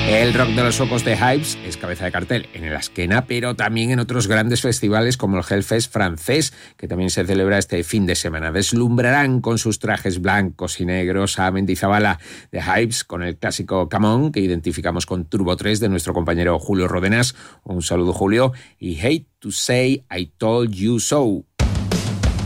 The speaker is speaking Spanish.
El rock de los suecos de Hives es cabeza de cartel en el Askena, pero también en otros grandes festivales como el Hellfest francés, que también se celebra este fin de semana. Deslumbrarán con sus trajes blancos y negros a Mendizabala de Hives con el clásico Come On, que identificamos con Turbo 3 de nuestro compañero Julio Rodenas. Un saludo, Julio. Y Hate to Say I Told You So.